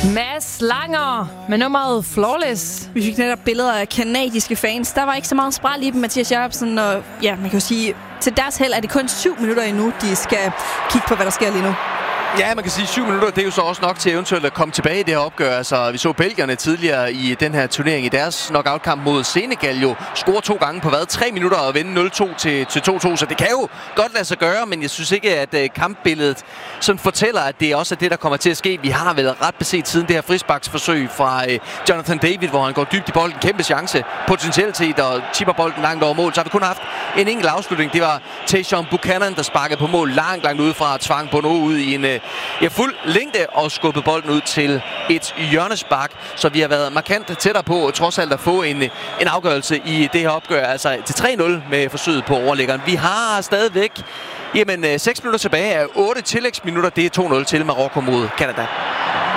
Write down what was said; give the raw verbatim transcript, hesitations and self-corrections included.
Mads Langer med nummeret Flawless. Vi fik netop billeder af kanadiske fans. Der var ikke så meget spræl i dem, Mathias Jacobsen. Og ja, man kan jo sige, til deres held er det kun syv minutter endnu, de skal kigge på, hvad der sker lige nu. Ja, man kan sige, syv minutter, det er jo så også nok til eventuelt at komme tilbage i det her opgør. Altså, vi så belgierne tidligere i den her turnering i deres knockout-kamp mod Senegal jo score to gange på hvad? Tre minutter og vende nul to til to-to, så det kan jo godt lade sig gøre, men jeg synes ikke, at uh, kampbilledet sådan fortæller, at det også er det, der kommer til at ske. Vi har vel ret beset siden det her frisparksforsøg fra uh, Jonathan David, hvor han går dybt i bolden, kæmpe chance, potentialitet og tipper bolden langt over mål. Så har vi kun haft en enkelt afslutning. Det var Tajon Buchanan, der sparkede på mål langt, langt udefra og tvang Bono ud i en uh, ja, fuld længde og skubbede bolden ud til et hjørnespark. Så vi har været markant tættere på, trods alt at få en, en afgørelse i det her opgør. Altså til tre nul med forsøget på overliggeren. Vi har stadigvæk jamen, seks minutter tilbage af otte tillægsminutter. Det er to nul til Marokko mod Canada.